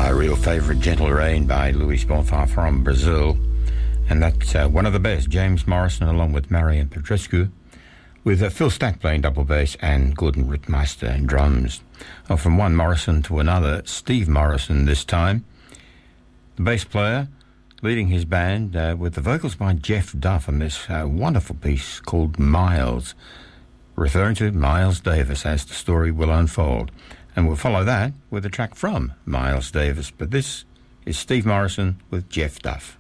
My real favourite, Gentle Rain by Luis Bonfá from Brazil. And that's one of the best, James Morrison along with Marian Petrescu, with Phil Stack playing double bass and Gordon Rittmeister in drums. Well, from one Morrison to another, Steve Morrison this time, the bass player leading his band with the vocals by Jeff Duff on this wonderful piece called Miles, referring to Miles Davis as the story will unfold. And we'll follow that with a track from Miles Davis. But this is Steve Morrison with Jeff Duff.